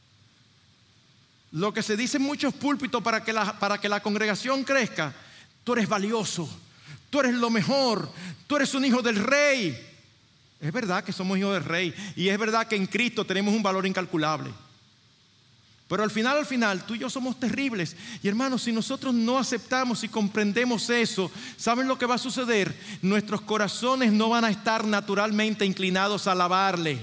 Lo que se dice en muchos púlpitos para que la, para que la congregación crezca: tú eres valioso, tú eres lo mejor, tú eres un hijo del rey. Es verdad que somos hijos del rey, y es verdad que en Cristo tenemos un valor incalculable. Pero al final, al final, tú y yo somos terribles. Y hermanos, si nosotros no aceptamos y comprendemos eso, ¿saben lo que va a suceder? Nuestros corazones no van a estar naturalmente inclinados a alabarle.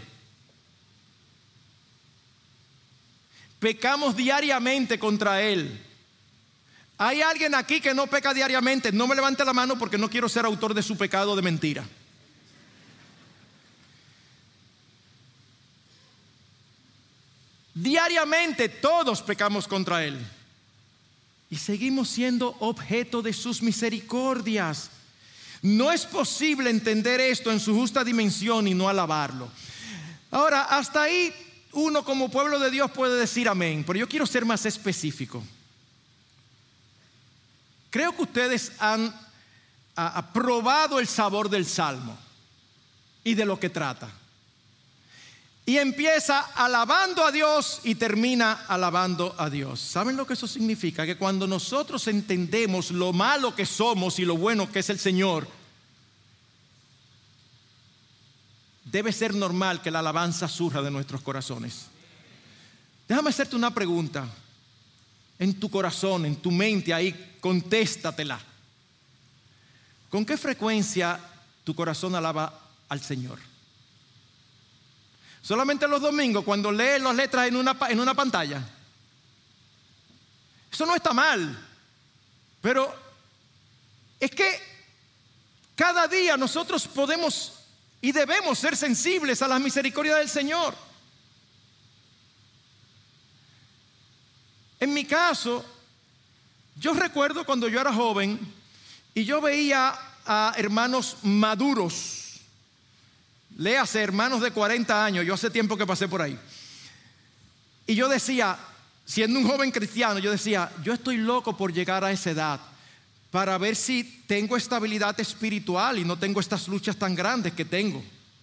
Pecamos diariamente contra Él. ¿Hay alguien aquí que no peca diariamente? No me levante la mano, porque no quiero ser autor de su pecado de mentira. Diariamente todos pecamos contra Él y seguimos siendo objeto de sus misericordias. No es posible entender esto en su justa dimensión y no alabarlo. Ahora, hasta ahí uno como pueblo de Dios puede decir amén, pero yo quiero ser más específico. Creo que ustedes han a, a probado el sabor del Salmo y de lo que trata. Y empieza alabando a Dios y termina alabando a Dios. ¿Saben lo que eso significa? Que cuando nosotros entendemos lo malo que somos y lo bueno que es el Señor, debe ser normal que la alabanza surja de nuestros corazones. Déjame hacerte una pregunta. En tu corazón, en tu mente, ahí, contéstatela. ¿Con qué frecuencia tu corazón alaba al Señor? Solamente los domingos, cuando lees las letras en una, en una pantalla. Eso no está mal, pero es que cada día nosotros podemos y debemos ser sensibles a la misericordia del Señor. En mi caso, yo recuerdo cuando yo era joven y yo veía a hermanos maduros. Léase, hermanos de cuarenta años, yo hace tiempo que pasé por ahí. Y yo decía, siendo un joven cristiano, yo decía, yo estoy loco por llegar a esa edad, para ver si tengo estabilidad espiritual y no tengo estas luchas tan grandes que tengo.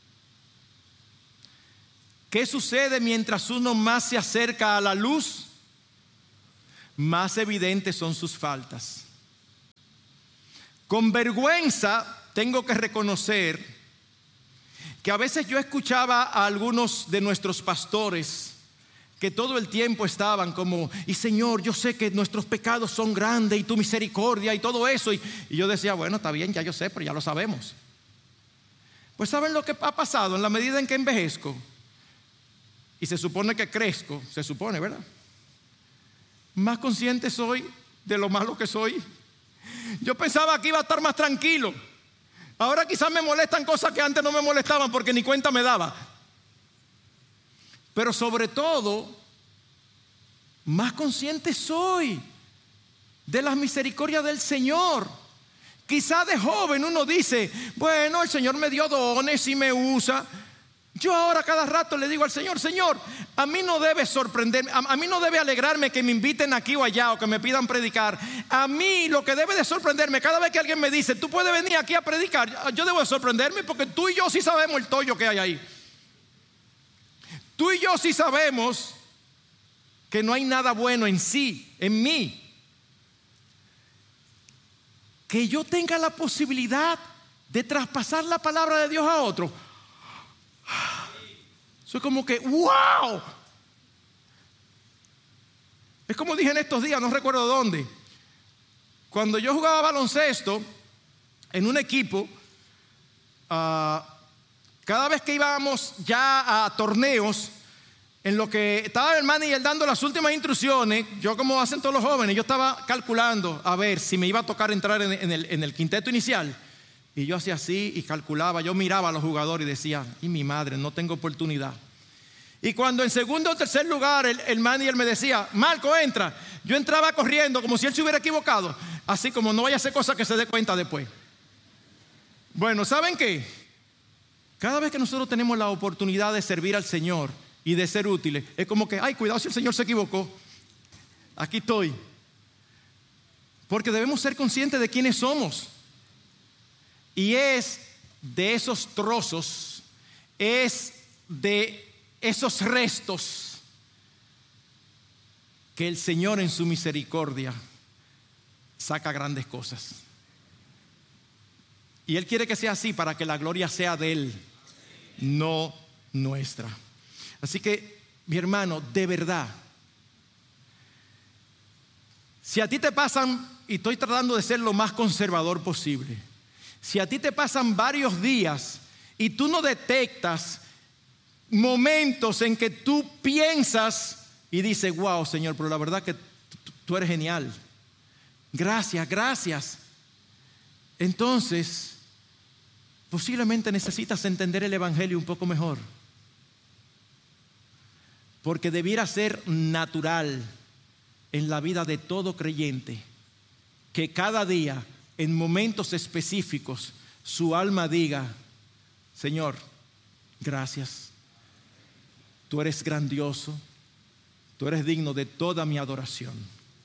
¿Qué sucede mientras uno más se acerca a la luz? Más evidentes son sus faltas. Con vergüenza tengo que reconocer que a veces yo escuchaba a algunos de nuestros pastores que todo el tiempo estaban como, y Señor, yo sé que nuestros pecados son grandes y tu misericordia y todo eso. Y, y yo decía, bueno, está bien, ya yo sé, pero ya lo sabemos. Pues ¿saben lo que ha pasado? En la medida en que envejezco y se supone que crezco, se supone, ¿verdad? Más consciente soy de lo malo que soy. Yo pensaba que iba a estar más tranquilo. Ahora quizás me molestan cosas que antes no me molestaban porque ni cuenta me daba. Pero sobre todo, más consciente soy de las misericordias del Señor. Quizá de joven uno dice, bueno, el Señor me dio dones y me usa. Yo ahora cada rato le digo al Señor, Señor, a mí no debe sorprenderme, a, a mí no debe alegrarme que me inviten aquí o allá o que me pidan predicar. A mí lo que debe de sorprenderme, cada vez que alguien me dice, tú puedes venir aquí a predicar, yo debo de sorprenderme porque tú y yo sí sabemos el tollo que hay ahí. Tú y yo sí sabemos que no hay nada bueno en sí, en mí. Que yo tenga la posibilidad de traspasar la palabra de Dios a otro. Soy como que, wow. Es como dije en estos días, no recuerdo dónde. Cuando yo jugaba baloncesto en un equipo, uh, cada vez que íbamos ya a torneos, en lo que estaba el manager dando las últimas instrucciones, yo como hacen todos los jóvenes, yo estaba calculando a ver si me iba a tocar entrar en, en, el, en el quinteto inicial. Y yo hacía así y calculaba, yo miraba a los jugadores y decía, y mi madre, no tengo oportunidad. Y cuando en segundo o tercer lugar el, el manager me decía, Marco, entra, yo entraba corriendo como si él se hubiera equivocado, así como no vaya a hacer cosas que se dé cuenta después. Bueno, ¿saben qué? Cada vez que nosotros tenemos la oportunidad de servir al Señor y de ser útiles, es como que, ay, cuidado si el Señor se equivocó, aquí estoy. Porque debemos ser conscientes de quiénes somos. Y es de esos trozos, es de esos restos que el Señor en su misericordia saca grandes cosas. Y Él quiere que sea así para que la gloria sea de Él, no nuestra. Así que, mi hermano, de verdad, si a ti te pasan, y estoy tratando de ser lo más conservador posible, si a ti te pasan varios días y tú no detectas momentos en que tú piensas y dices, wow, Señor, pero la verdad que tú eres genial. Gracias, gracias. Entonces, posiblemente necesitas entender el Evangelio un poco mejor. Porque debiera ser natural en la vida de todo creyente que cada día, en momentos específicos, su alma diga, Señor, gracias. Tú eres grandioso, tú eres digno de toda mi adoración.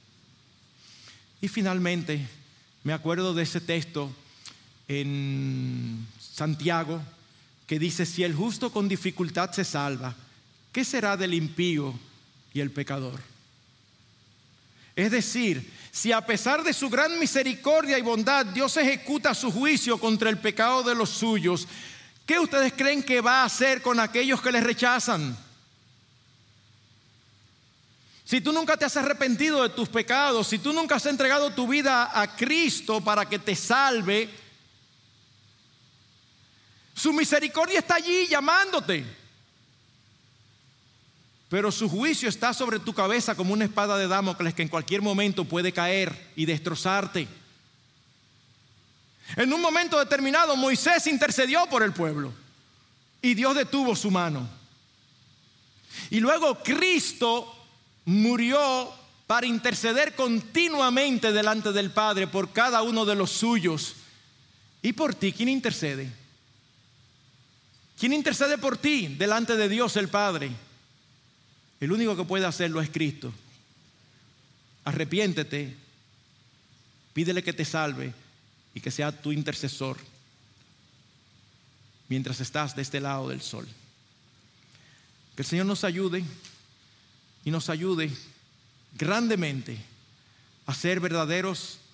Y finalmente, me acuerdo de ese texto en Santiago que dice, si el justo con dificultad se salva, ¿qué será del impío y el pecador? Es decir, si a pesar de su gran misericordia y bondad Dios ejecuta su juicio contra el pecado de los suyos, ¿qué ustedes creen que va a hacer con aquellos que les rechazan? Si tú nunca te has arrepentido de tus pecados, si tú nunca has entregado tu vida a Cristo para que te salve, su misericordia está allí llamándote. Pero su juicio está sobre tu cabeza como una espada de Damocles que en cualquier momento puede caer y destrozarte. En un momento determinado Moisés intercedió por el pueblo y Dios detuvo su mano. Y luego Cristo murió para interceder continuamente delante del Padre por cada uno de los suyos. ¿Y por ti quién intercede? ¿Quién intercede por ti delante de Dios el Padre? El único que puede hacerlo es Cristo. Arrepiéntete, Pídele que te salve y que sea tu intercesor mientras estás de este lado del sol. Que el Señor nos ayude y nos ayude grandemente a ser verdaderos